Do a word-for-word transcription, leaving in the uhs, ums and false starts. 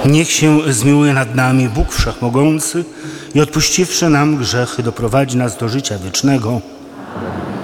Niech się zmiłuje nad nami Bóg Wszechmogący i odpuściwszy nam grzechy, doprowadzi nas do życia wiecznego.